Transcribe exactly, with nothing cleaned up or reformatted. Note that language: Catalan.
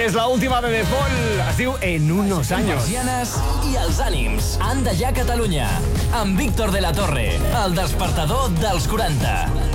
És la última Bebé Paul. Es diu En unos años. Persianes i els ànims han de ja Catalunya. Amb Víctor de la Torre, el despertador dels quaranta.